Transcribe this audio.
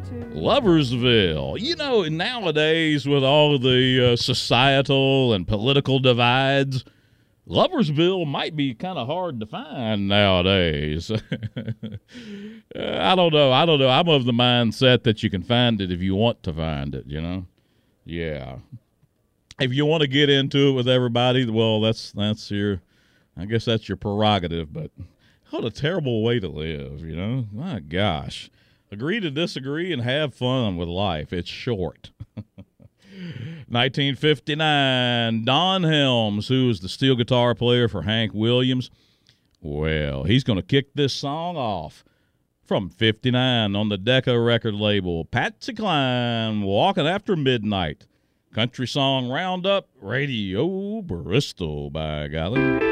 Loversville. You know, nowadays with all the societal and political divides, Loversville might be kind of hard to find nowadays. I don't know. I'm of the mindset that you can find it if you want to find it, you know? Yeah. If you want to get into it with everybody, well, that's your, I guess that's your prerogative, but what a terrible way to live, you know? My gosh. Agree to disagree and have fun with life. It's short. 1959, Don Helms, who was the steel guitar player for Hank Williams, well, he's going to kick this song off from 59 on the Decca record label. Patsy Cline, Walking After Midnight. Country Song Roundup, Radio Bristol, by golly.